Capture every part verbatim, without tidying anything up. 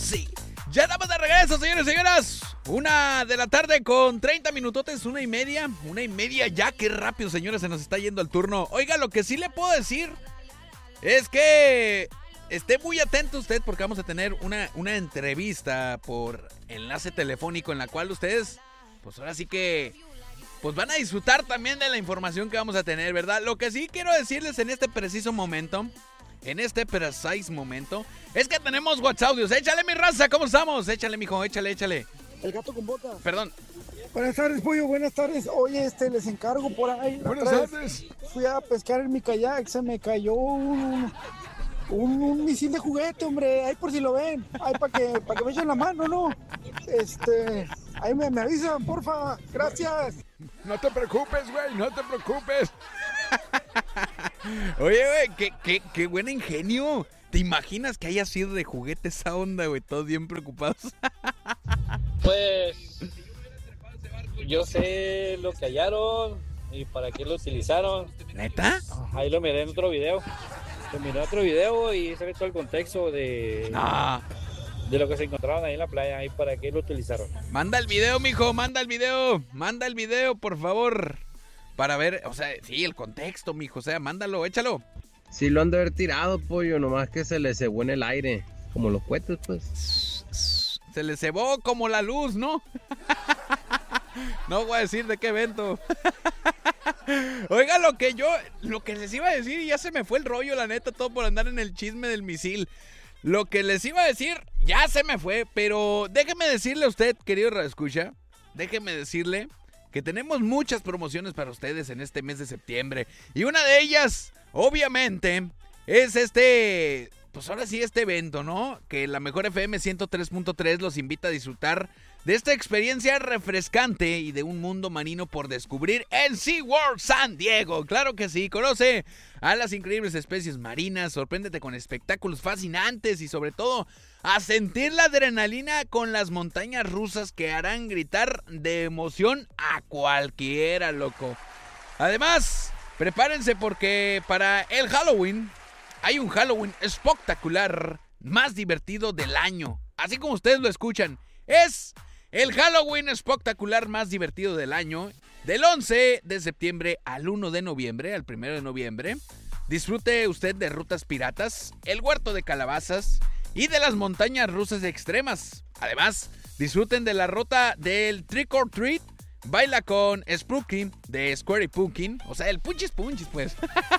sí. Ya estamos de regreso, señores y señoras. Una de la tarde con treinta minutotes, una y media. Una y media ya, qué rápido, señores, se nos está yendo el turno. Oiga, lo que sí le puedo decir es que esté muy atento usted porque vamos a tener una, una entrevista por enlace telefónico en la cual ustedes, pues ahora sí que, pues van a disfrutar también de la información que vamos a tener, ¿verdad? Lo que sí quiero decirles en este preciso momento... En este precise momento es que tenemos WhatsApp audios. Échale, mi raza, ¿cómo estamos? Échale, mijo, échale, échale. El gato con botas. Perdón. Buenas tardes, pollo, buenas tardes. Oye, este, les encargo por ahí. Buenas tardes. Fui a pescar en mi kayak, se me cayó un, un, un misil de juguete, hombre. Ahí por si lo ven. Ahí para que, para que me echen la mano, ¿no? Este, ahí me, me avisan, porfa. Gracias. No te preocupes, güey, no te preocupes. Oye, güey, qué, qué, qué buen ingenio. ¿Te imaginas que haya sido de juguete esa onda, güey? Todos bien preocupados. Pues yo sé lo que hallaron y para qué lo utilizaron. ¿Neta? Ahí lo miré en otro video. Lo miré en otro video y se ve todo el contexto de, No. de lo que se encontraron ahí en la playa. Ahí para qué lo utilizaron. Manda el video, mijo, manda el video. Manda el video, por favor. Para ver, o sea, sí, el contexto, mijo. O sea, mándalo, échalo. Sí lo han de haber tirado, pollo, nomás que se le cebó en el aire. Como los cohetes, pues. Se le cebó como la luz, ¿no? No voy a decir de qué evento. Oiga, lo que yo, lo que les iba a decir, y ya se me fue el rollo, la neta, todo por andar en el chisme del misil. Lo que les iba a decir, ya se me fue, pero déjeme decirle a usted, querido radioescucha, déjeme decirle que tenemos muchas promociones para ustedes en este mes de septiembre. Y una de ellas, obviamente, es este, pues ahora sí este evento, ¿no? Que la Mejor F M ciento tres punto tres los invita a disfrutar de esta experiencia refrescante y de un mundo marino por descubrir en SeaWorld San Diego. Claro que sí, conoce a las increíbles especies marinas, sorpréndete con espectáculos fascinantes y sobre todo a sentir la adrenalina con las montañas rusas que harán gritar de emoción a cualquiera, loco. Además, prepárense porque para el Halloween hay un Halloween espectacular más divertido del año. Así como ustedes lo escuchan, es el Halloween espectacular más divertido del año. Del once de septiembre al uno de noviembre, al primero de noviembre. Disfrute usted de rutas piratas, el huerto de calabazas y de las montañas rusas extremas. Además, disfruten de la ruta del Trick or Treat. Baila con Spooky de Square Pumpkin. O sea, el punchis punchis, pues.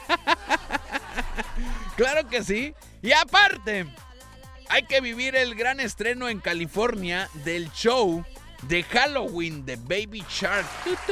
Claro que sí. Y aparte, hay que vivir el gran estreno en California del show de Halloween de Baby Shark.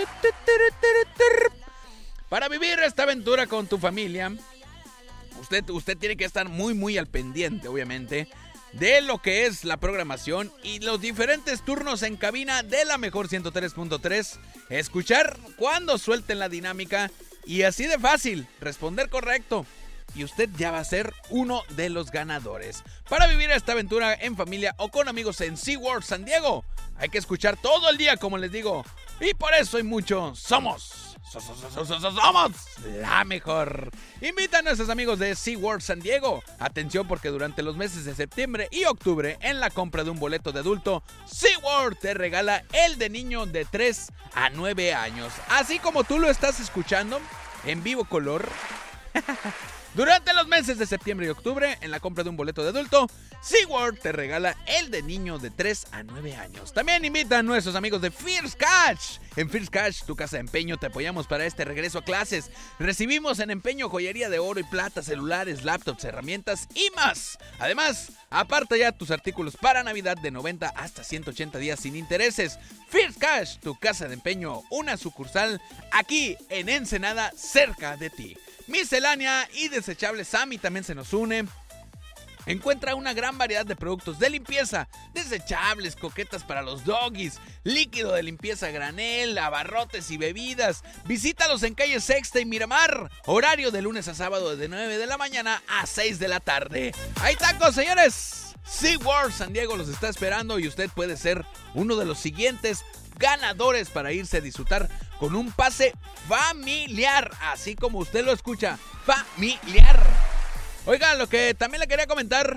Para vivir esta aventura con tu familia, usted, usted tiene que estar muy, muy al pendiente, obviamente, de lo que es la programación y los diferentes turnos en cabina de la Mejor ciento tres punto tres. Escuchar cuando suelten la dinámica y así de fácil, responder correcto. Y usted ya va a ser uno de los ganadores. Para vivir esta aventura en familia o con amigos en SeaWorld San Diego, hay que escuchar todo el día, como les digo. Y por eso hay mucho, somos... Somos la mejor. Invita a nuestros amigos de SeaWorld San Diego. Atención porque durante los meses de septiembre y octubre, en la compra de un boleto de adulto, SeaWorld te regala el de niño de tres a nueve años. Así como tú lo estás escuchando, en vivo color. Durante los meses de septiembre y octubre, en la compra de un boleto de adulto, SeaWorld te regala el de niño de tres a nueve años. También invita a nuestros amigos de First Cash. En First Cash, tu casa de empeño, te apoyamos para este regreso a clases. Recibimos en empeño joyería de oro y plata, celulares, laptops, herramientas y más. Además, aparta ya tus artículos para Navidad de noventa hasta ciento ochenta días sin intereses. First Cash, tu casa de empeño, una sucursal aquí en Ensenada, cerca de ti. Miscelánea y desechables Sammy también se nos une. Encuentra una gran variedad de productos de limpieza, desechables, coquetas para los doggies, líquido de limpieza a granel, abarrotes y bebidas. Visítalos en calle Sexta y Miramar. Horario de lunes a sábado de nueve de la mañana a seis de la tarde. ¡Hay tacos, señores! SeaWorld San Diego los está esperando y usted puede ser uno de los siguientes ganadores para irse a disfrutar con un pase familiar, así como usted lo escucha, familiar. Oiga, lo que también le quería comentar,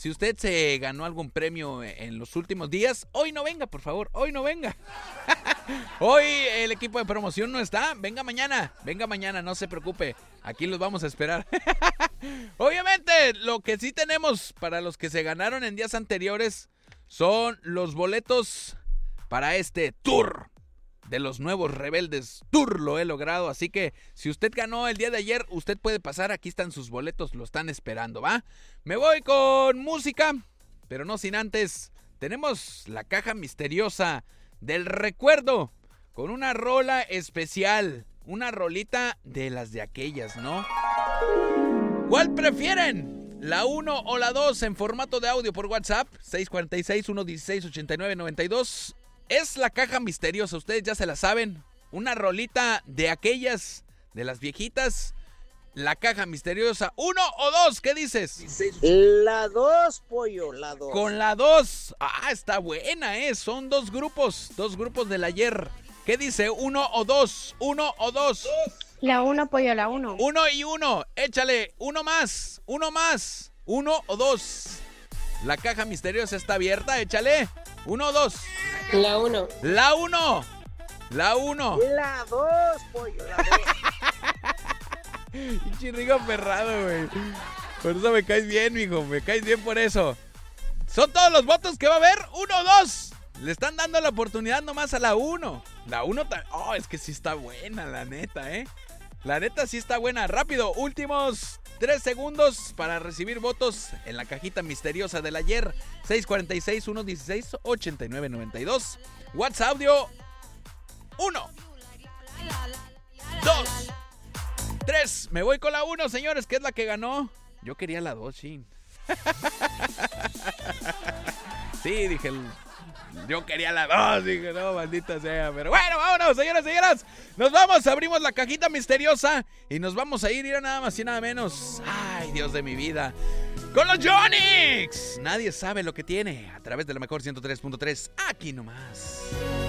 si usted se ganó algún premio en los últimos días, hoy no venga, por favor, hoy no venga. Hoy el equipo de promoción no está, venga mañana, venga mañana, no se preocupe, aquí los vamos a esperar. Obviamente, lo que sí tenemos para los que se ganaron en días anteriores son los boletos para este tour de los nuevos rebeldes. Tour lo he logrado, así que si usted ganó el día de ayer, usted puede pasar, aquí están sus boletos, lo están esperando, ¿va? Me voy con música, pero no sin antes, tenemos la caja misteriosa del recuerdo, con una rola especial, una rolita de las de aquellas, ¿no? ¿Cuál prefieren? ¿La uno o la dos en formato de audio por WhatsApp? seis cuatro seis, uno uno seis, ocho nueve nueve dos. Es la caja misteriosa, ustedes ya se la saben. Una rolita de aquellas, de las viejitas. La caja misteriosa, ¿uno o dos? ¿Qué dices? La dos, pollo, la dos. Con la dos. Ah, está buena, ¿eh? Son dos grupos, dos grupos del ayer. ¿Qué dice? ¿Uno o dos? ¿Uno o dos? La uno, pollo, la uno. Uno y uno. Échale. Uno más. Uno más. Uno o dos. La caja misteriosa está abierta. Échale. Uno o dos. La uno. La uno. La uno. La dos, pollo, la dos. Y chirrigo aferrado, güey. Por eso me caes bien, mijo. Me caes bien por eso. Son todos los votos que va a haber. Uno o dos. Le están dando la oportunidad nomás a la uno. La uno también. Oh, es que sí está buena, la neta, ¿eh? La neta sí está buena. Rápido, últimos tres segundos para recibir votos en la cajita misteriosa del ayer. seis cuatro seis, uno uno seis, ocho nueve nueve dos. WhatsApp audio. uno. dos. tres. Me voy con la uno, señores, que es la que ganó. Yo quería la dos, sí. Sí, dije el... Yo quería la dos, dije, no, maldita sea. Pero bueno, vámonos, señoras y señoras. Nos vamos, abrimos la cajita misteriosa y nos vamos a ir, ir a nada más y nada menos. Ay, Dios de mi vida. Con los Yonix. Nadie sabe lo que tiene. A través de la mejor ciento tres punto tres. Aquí nomás.